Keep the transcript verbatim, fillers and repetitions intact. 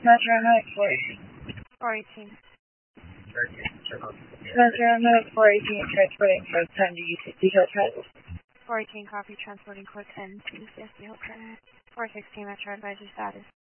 Metro Medic four eighteen. four eighteen. Metro Medic four eighteen, transporting code ten to Detail Trend. four eighteen, copy, transporting code ten to C S D Hotel. four sixteen, Metro advisory status.